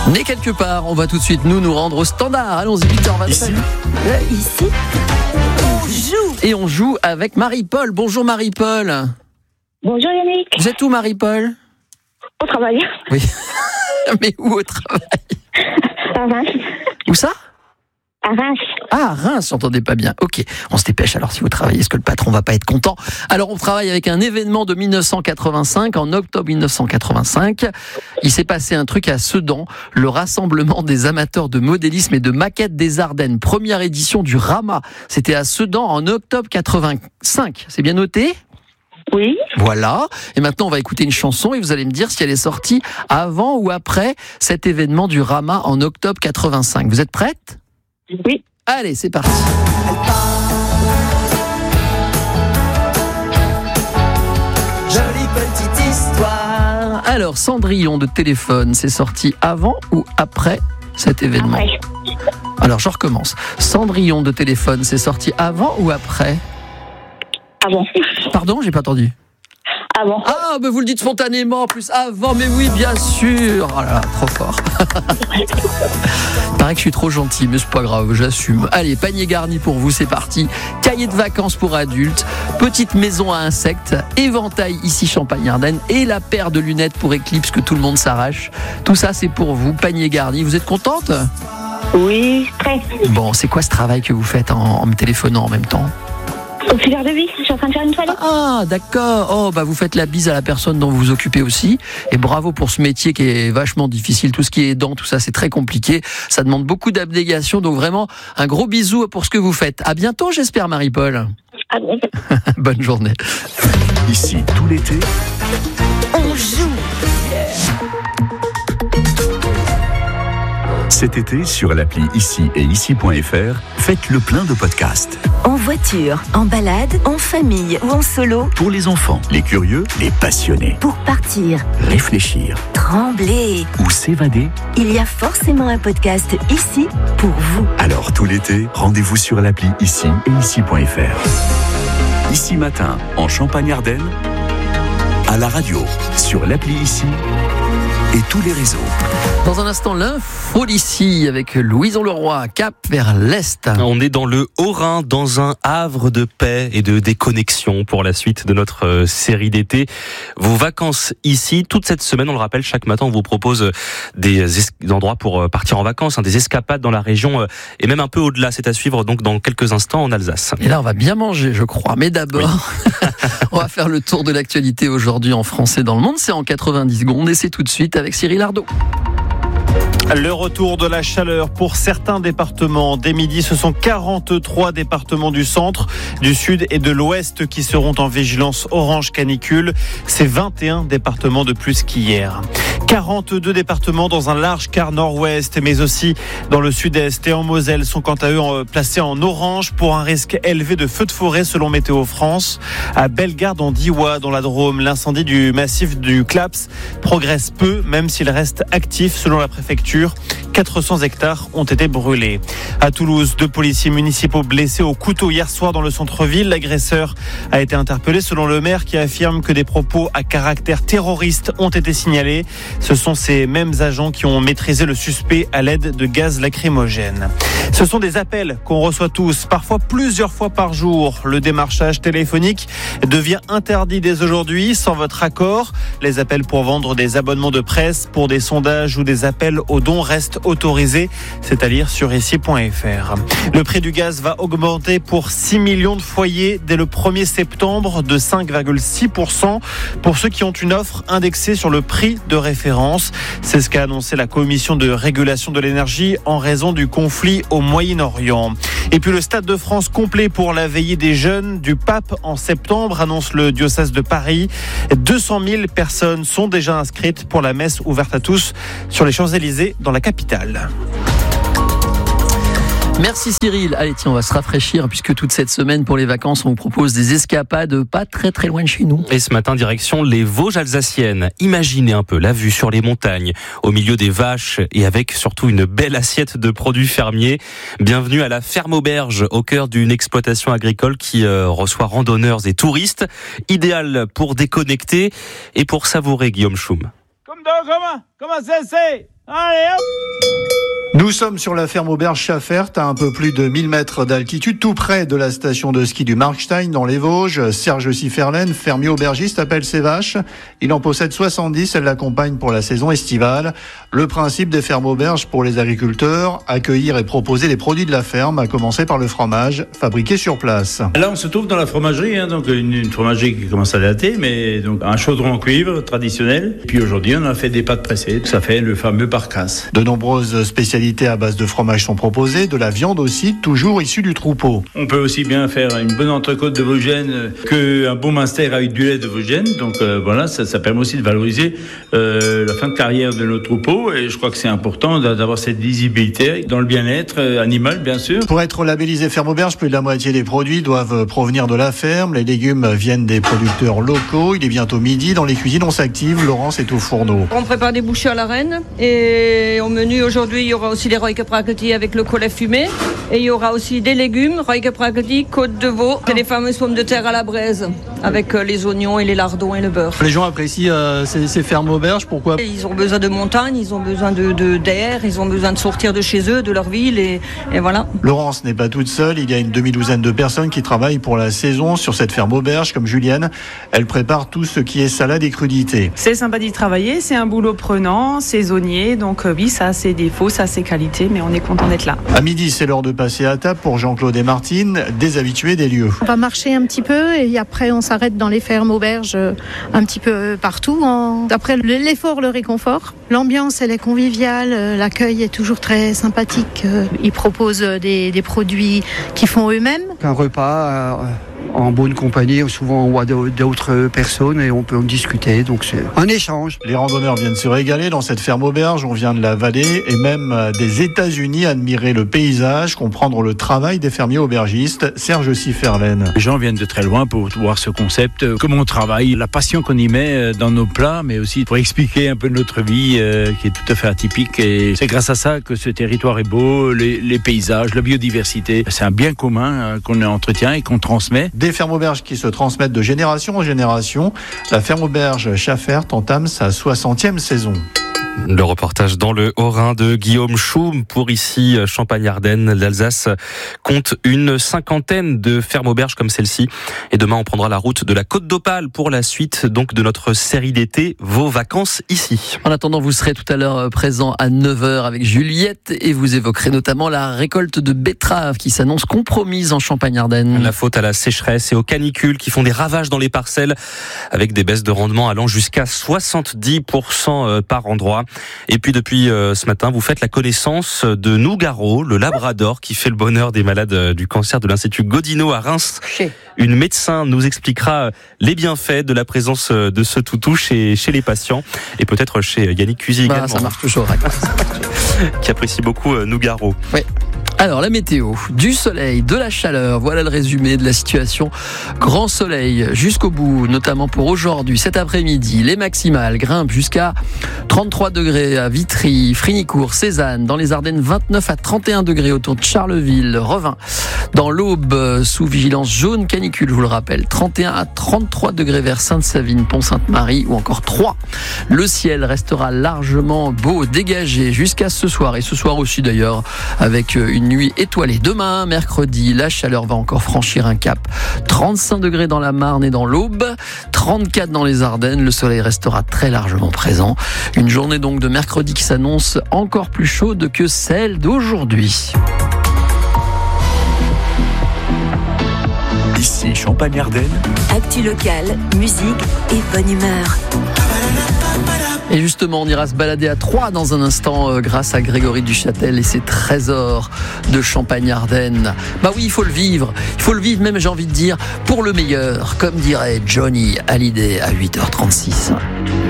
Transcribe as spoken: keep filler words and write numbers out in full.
Né quelque part, on va tout de suite nous nous rendre au standard. Allons-y, huit heures vingt-sept. Ici, Euh, ici, on joue. Et on joue avec Marie-Paul. Bonjour Marie-Paul. Bonjour Yannick. Vous êtes où Marie-Paul? Au travail. Oui. Mais où au travail? À Reims. Où ça? À Reims. Ah, Reims, j'entendais pas bien. Ok, on se dépêche alors si vous travaillez, est-ce que le patron va pas être content? Alors on travaille avec un événement de dix-neuf cent quatre-vingt-cinq, en octobre dix-neuf cent quatre-vingt-cinq. Il s'est passé un truc à Sedan, le rassemblement des amateurs de modélisme et de maquettes des Ardennes. Première édition du Rama. C'était à Sedan en octobre quatre-vingt-cinq. C'est bien noté? Oui. Voilà. Et maintenant, on va écouter une chanson et vous allez me dire si elle est sortie avant ou après cet événement du Rama en octobre quatre-vingt-cinq. Vous êtes prête? Oui. Allez, c'est parti. jolie petite histoire. Alors, Cendrillon de téléphone, c'est sorti avant ou après cet événement? Après. Alors, je recommence. Cendrillon de téléphone, c'est sorti avant ou après? Avant. Pardon, j'ai pas entendu. Avant. Ah, mais vous le dites spontanément, en plus avant, mais oui, bien sûr. Oh là là, trop fort. Il paraît que je suis trop gentil, mais c'est pas grave, j'assume. Allez, panier garni pour vous, c'est parti. Cahier de vacances pour adultes, petite maison à insectes, éventail ici Champagne-Ardenne et la paire de lunettes pour éclipse que tout le monde s'arrache. Tout ça, c'est pour vous, panier garni. Vous êtes contente? Oui, très. Bon, c'est quoi ce travail que vous faites en, en me téléphonant en même temps? Auxiliaire de vie, je suis en train de faire une toilette. Ah, d'accord. Oh, bah vous faites la bise à la personne dont vous vous occupez aussi. Et bravo pour ce métier qui est vachement difficile. Tout ce qui est aidant, tout ça, c'est très compliqué. Ça demande beaucoup d'abnégation. Donc vraiment, un gros bisou pour ce que vous faites. À bientôt, j'espère, Marie-Paul. Ah, bon. Bonne journée. Ici, tout l'été, On joue. cet été, sur l'appli Ici et ici point F R, faites le plein de podcasts. En voiture, en balade, en famille ou en solo, Pour les enfants, les curieux, les passionnés. pour partir, Réfléchir trembler. ou s'évader. Il y a forcément un podcast ici pour vous. Alors tout l'été, rendez-vous sur l'appli Ici et ici point F R. Ici matin, en Champagne-Ardenne, à la radio, sur l'appli Ici et tous les réseaux. Dans un instant, l'info d'ici avec Louison Leroy, cap vers l'Est. On est dans le Haut-Rhin, dans un havre de paix et de déconnexion pour la suite de notre euh, série d'été. Vos vacances ici, toute cette semaine, on le rappelle, chaque matin, on vous propose des, es- des endroits pour euh, partir en vacances, hein, des escapades dans la région euh, et même un peu au-delà. C'est à suivre donc dans quelques instants en Alsace. Et là, on va bien manger, je crois. Mais d'abord, on va faire le tour de l'actualité aujourd'hui en France et dans le monde. C'est en quatre-vingt-dix secondes et c'est tout de suite avec Cyril Ardo. Le retour de la chaleur pour certains départements. Dès midi, ce sont quarante-trois départements du centre, du sud et de l'ouest qui seront en vigilance orange canicule. C'est vingt et un départements de plus qu'hier. quarante-deux départements dans un large quart nord-ouest, mais aussi dans le sud-est et en Moselle sont quant à eux placés en orange pour un risque élevé de feux de forêt selon Météo France. À Bellegarde en Diois, dans la Drôme, l'incendie du massif du Claps progresse peu, même s'il reste actif selon la préfecture. quatre cents hectares ont été brûlés. À Toulouse, deux policiers municipaux blessés au couteau hier soir dans le centre-ville. L'agresseur a été interpellé selon le maire qui affirme que des propos à caractère terroriste ont été signalés. Ce sont ces mêmes agents qui ont maîtrisé le suspect à l'aide de gaz lacrymogène. Ce sont des appels qu'on reçoit tous, parfois plusieurs fois par jour. Le démarchage téléphonique devient interdit dès aujourd'hui sans votre accord. Les appels pour vendre des abonnements de presse, pour des sondages ou des appels aux dons restent autorisés, c'est à dire sur ici point F R. Le prix du gaz va augmenter pour six millions de foyers dès le premier septembre de cinq virgule six pour cent pour ceux qui ont une offre indexée sur le prix de référence. C'est ce qu'a annoncé la Commission de régulation de l'énergie en raison du conflit au Moyen-Orient. Et puis le Stade de France complet pour la veillée des jeunes du Pape en septembre, annonce le diocèse de Paris. deux cent mille personnes sont déjà inscrites pour la messe ouverte à tous sur les Champs-Élysées dans la capitale. Merci Cyril. Allez, tiens, on va se rafraîchir puisque toute cette semaine pour les vacances, on vous propose des escapades pas très très loin de chez nous. Et ce matin, direction les Vosges alsaciennes. Imaginez un peu la vue sur les montagnes, au milieu des vaches et avec surtout une belle assiette de produits fermiers. Bienvenue à la ferme Auberge, au cœur d'une exploitation agricole qui euh, reçoit randonneurs et touristes. Idéal pour déconnecter et pour savourer, Guillaume Schum. Comme dans, comment, comment ça c'est? Allez hop! Nous sommes sur la ferme auberge Schaffert, à un peu plus de mille mètres d'altitude, tout près de la station de ski du Markstein, dans les Vosges. Serge Sifferlen, fermier aubergiste, appelle ses vaches. Il en possède soixante-dix, elle l'accompagne pour la saison estivale. Le principe des fermes auberges pour les agriculteurs, accueillir et proposer les produits de la ferme, à commencer par le fromage, fabriqué sur place. Là, on se trouve dans la fromagerie, hein, donc une, une fromagerie qui commence à dater, mais donc un chaudron en cuivre traditionnel. Puis aujourd'hui, on a fait des pâtes pressées, ça fait le fameux parcasse. De nombreuses spécialités à base de fromage sont proposées, de la viande aussi, toujours issue du troupeau. On peut aussi bien faire une bonne entrecôte de Vosgène qu'un bon Munster avec du lait de Vosgène. Donc euh, voilà, ça, ça permet aussi de valoriser euh, la fin de carrière de nos troupeaux. Et je crois que c'est important d'avoir cette visibilité dans le bien-être euh, animal, bien sûr. Pour être labellisé ferme auberge, plus de la moitié des produits doivent provenir de la ferme. Les légumes viennent des producteurs locaux. Il est bientôt midi. Dans les cuisines, on s'active. Laurence est au fourneau. On prépare des bouchées à la reine. Et au menu aujourd'hui, il y aura aussi des roikepraketti avec le collet fumé. Et il y aura aussi des légumes, roikepraketti, côte de veau, et les fameuses pommes de terre à la braise, avec les oignons et les lardons et le beurre. Les gens apprécient euh, ces, ces fermes auberges, pourquoi ? Ils ont besoin de montagne, ils ont besoin de, de, d'air, ils ont besoin de sortir de chez eux, de leur ville, et, et voilà. Laurence n'est pas toute seule, il y a une demi-douzaine de personnes qui travaillent pour la saison sur cette ferme auberge, comme Julienne. Elle prépare tout ce qui est salade et crudité. C'est sympa d'y travailler, c'est un boulot prenant, saisonnier, donc euh, oui, ça a ses défauts, ça a ses qualités, mais on est content d'être là. À midi, c'est l'heure de passer à table pour Jean-Claude et Martine, des habitués des lieux. On va marcher un petit peu et après on s'arrête dans les fermes auberges un petit peu partout. En... Après l'effort, le réconfort. L'ambiance, elle est conviviale, l'accueil est toujours très sympathique. Ils proposent des, des produits qu'ils font eux-mêmes. Un repas euh, en bonne compagnie, souvent on voit d'autres personnes et on peut en discuter, donc c'est un échange. Les randonneurs viennent se régaler dans cette ferme auberge, on vient de la vallée et même des États-Unis admirer le paysage, comprendre le travail des fermiers aubergistes. Serge Sifferlen. Les gens viennent de très loin pour voir ce concept, comment on travaille, la passion qu'on y met dans nos plats, mais aussi pour expliquer un peu notre vie euh, qui est tout à fait atypique. Et c'est grâce à ça que ce territoire est beau, les, les paysages, la biodiversité. C'est un bien commun euh, qu'on entretient et qu'on transmet. Des fermes auberges qui se transmettent de génération en génération. La ferme auberge Schaffert entame sa soixantième saison. Le reportage dans le Haut-Rhin de Guillaume Choum pour ici Champagne-Ardenne. L'Alsace compte une cinquantaine de fermes auberges comme celle-ci. Et demain, on prendra la route de la Côte d'Opale pour la suite donc de notre série d'été, vos vacances ici. En attendant, vous serez tout à l'heure présent à neuf heures avec Juliette et vous évoquerez notamment la récolte de betteraves qui s'annonce compromise en Champagne-Ardenne. La faute à la sécheresse et aux canicules qui font des ravages dans les parcelles avec des baisses de rendement allant jusqu'à soixante-dix pour cent par endroit. Et puis depuis euh, ce matin, vous faites la connaissance de Nougaro, le labrador qui fait le bonheur des malades du cancer de l'Institut Godino à Reims. Une médecin nous expliquera les bienfaits de la présence de ce toutou chez, chez les patients et peut-être chez Yannick Cusy bah, également. Ça marche toujours. Qui apprécie beaucoup euh, Nougaro. Oui. Alors la météo, du soleil, de la chaleur, voilà le résumé de la situation. Grand soleil jusqu'au bout, notamment pour aujourd'hui, cet après-midi. Les maximales grimpent jusqu'à trente-trois degrés à Vitry, Frignicourt, Cézanne. Dans les Ardennes, vingt-neuf à trente et un degrés autour de Charleville, Revin. Dans l'Aube, sous vigilance jaune canicule, je vous le rappelle, trente et un à trente-trois degrés vers Sainte-Savine, Pont-Sainte-Marie ou encore Troyes. Le ciel restera largement beau, dégagé jusqu'à ce soir et ce soir aussi d'ailleurs avec une nuit étoilée. Demain, mercredi, la chaleur va encore franchir un cap. trente-cinq degrés dans la Marne et dans l'Aube, trente-quatre dans les Ardennes. Le soleil restera très largement présent. Une journée donc de mercredi qui s'annonce encore plus chaude que celle d'aujourd'hui. Ici, Champagne-Ardenne. Actu locale, musique et bonne humeur. Et justement, on ira se balader à Troyes dans un instant euh, grâce à Grégory Duchâtel et ses trésors de Champagne-Ardenne. Bah oui, il faut le vivre. Il faut le vivre même, j'ai envie de dire, pour le meilleur, comme dirait Johnny Hallyday à huit heures trente-six.